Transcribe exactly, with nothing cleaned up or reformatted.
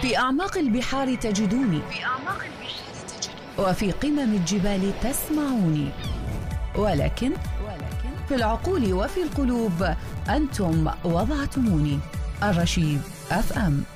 في أعماق البحار تجدوني، في أعماق البحار تجدوني، وفي قمم الجبال تسمعوني، ولكن ولكن في العقول وفي القلوب أنتم وضعتموني. الرشيد أف أم.